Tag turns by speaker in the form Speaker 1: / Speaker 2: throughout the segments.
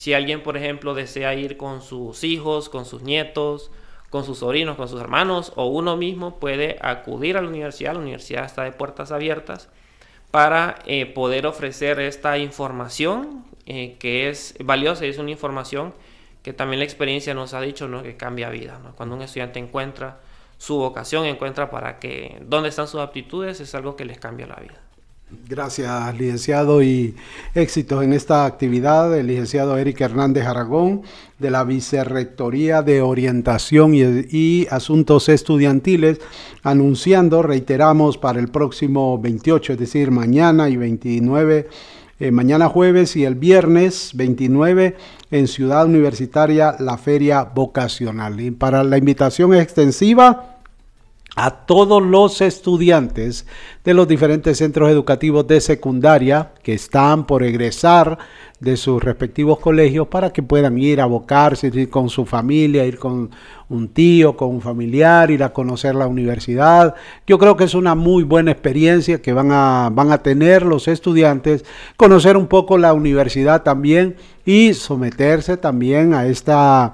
Speaker 1: Si alguien, por ejemplo, desea ir con sus hijos, con sus nietos, con sus sobrinos, con sus hermanos o uno mismo puede acudir a la universidad está de puertas abiertas para poder ofrecer esta información que es valiosa y es una información que también la experiencia nos ha dicho, ¿no?, que cambia vidas, ¿no? Cuando un estudiante encuentra su vocación, encuentra para que dónde están sus aptitudes, es algo que les cambia la vida.
Speaker 2: Gracias, licenciado, y éxitos en esta actividad. El licenciado Eric Hernández Aragón, de la Vicerrectoría de Orientación y Asuntos Estudiantiles, anunciando, reiteramos, para el próximo 28, es decir, mañana y 29, mañana jueves y el viernes 29, en Ciudad Universitaria, la Feria Vocacional. Y para la invitación es extensiva a todos los estudiantes de los diferentes centros educativos de secundaria que están por egresar de sus respectivos colegios para que puedan ir a abocarse, ir con su familia, ir con un tío, con un familiar, ir a conocer la universidad. Yo creo que es una muy buena experiencia que van a tener los estudiantes, conocer un poco la universidad también y someterse también a esta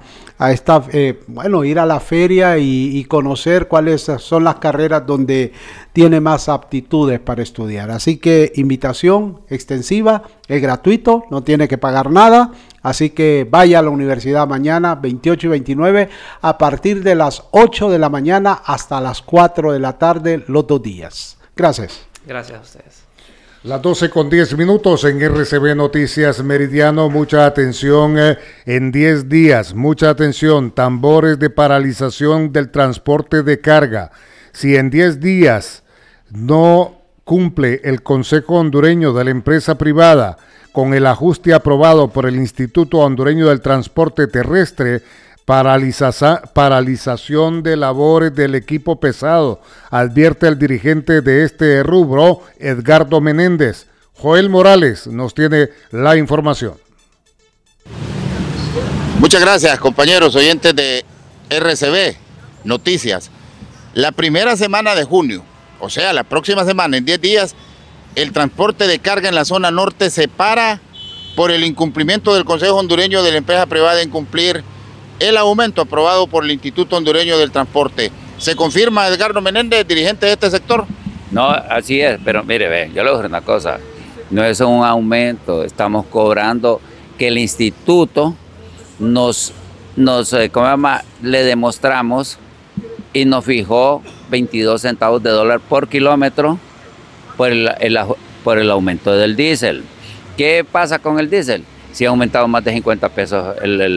Speaker 2: ir a la feria y conocer cuáles son las carreras donde tiene más aptitudes para estudiar. Así que invitación extensiva, es gratuito, no tiene que pagar nada, así que vaya a la universidad mañana 28 y 29 a partir de las 8 de la mañana hasta las 4 de la tarde los 2 días. Gracias.
Speaker 1: Gracias a ustedes.
Speaker 3: Las 12:10 en RCB Noticias Meridiano. Mucha atención en 10 días. Mucha atención. Tambores de paralización del transporte de carga. Si en 10 días no cumple el Consejo Hondureño de la Empresa Privada con el ajuste aprobado por el Instituto Hondureño del Transporte Terrestre, paralización de labores del equipo pesado, advierte el dirigente de este rubro, Edgardo Menéndez. Joel Morales nos tiene la información.
Speaker 4: Muchas gracias, compañeros oyentes de RCB Noticias. La primera semana de junio, o sea, la próxima semana, en 10 días, el transporte de carga en la zona norte se para por el incumplimiento del Consejo Hondureño de la Empresa Privada en cumplir el aumento aprobado por el Instituto Hondureño del Transporte. ¿Se confirma, Edgardo Menéndez, dirigente de este sector?
Speaker 5: No, así es, pero mire, yo le voy a decir una cosa, no es un aumento, estamos cobrando que el instituto le demostramos y nos fijó 22 centavos de dólar por kilómetro por el aumento del diésel. ¿Qué pasa con el diésel? Si ha aumentado más de 50 pesos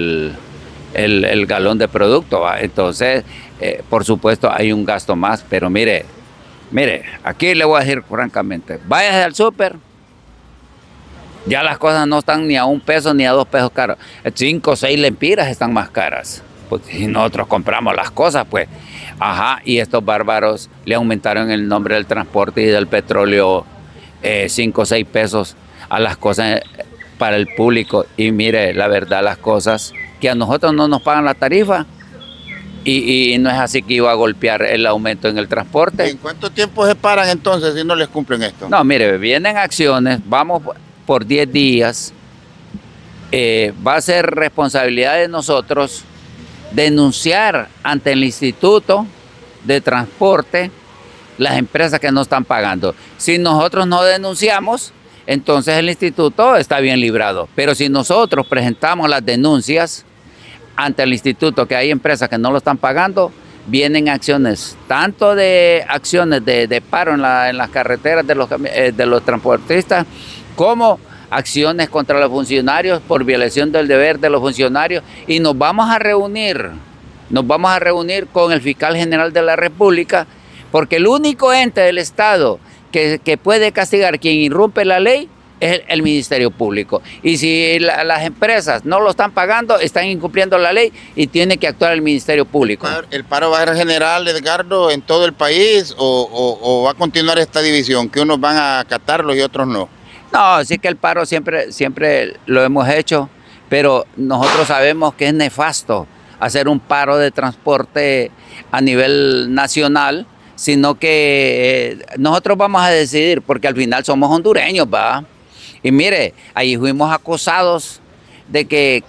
Speaker 5: el galón de producto, ¿va? Entonces, por supuesto, hay un gasto más, pero mire, aquí le voy a decir francamente, váyase al súper, ya las cosas no están ni a $1 ni a $2 caras, 5 o 6 lempiras están más caras, pues si nosotros compramos las cosas, pues, y estos bárbaros le aumentaron el nombre del transporte y del petróleo 5 o 6 pesos a las cosas para el público, y mire, la verdad, las cosas que a nosotros no nos pagan la tarifa y no es así que iba a golpear el aumento en el transporte.
Speaker 4: ¿En cuánto tiempo se paran entonces si no les cumplen esto?
Speaker 5: No, mire, vienen acciones, vamos por 10 días, va a ser responsabilidad de nosotros denunciar ante el Instituto de Transporte las empresas que no están pagando. Si nosotros no denunciamos, entonces el instituto está bien librado. Pero si nosotros presentamos las denuncias ante el instituto que hay empresas que no lo están pagando, vienen acciones, tanto de acciones de paro en las carreteras de los transportistas, como acciones contra los funcionarios por violación del deber de los funcionarios, y nos vamos a reunir con el fiscal general de la República, porque el único ente del Estado que puede castigar quien irrumpe la ley es el Ministerio Público. Y si las empresas no lo están pagando, están incumpliendo la ley y tiene que actuar el Ministerio Público.
Speaker 4: ¿El paro va a ser general, Edgardo, en todo el país o va a continuar esta división, que unos van a acatarlo y otros no?
Speaker 5: No, sí que el paro siempre lo hemos hecho, pero nosotros sabemos que es nefasto hacer un paro de transporte a nivel nacional, sino que nosotros vamos a decidir, porque al final somos hondureños, ¿va? Y mire, ahí fuimos acosados de que